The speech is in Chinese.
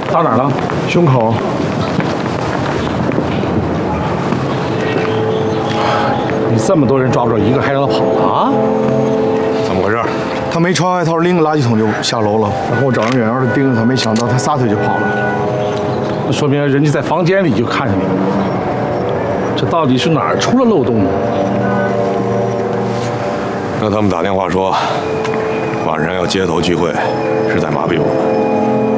打哪儿了？ 胸口。 你这么多人抓不着一个，还让他跑了啊？ 怎么回事？ 他没穿外套，拎个垃圾桶就下楼了。然后我找人远远的盯着他，没想到他撒腿就跑了。 那说明人家在房间里就看着你了。这到底是哪儿出了漏洞呢？ 那他们打电话说，晚上要街头聚会，是在麻痹我们。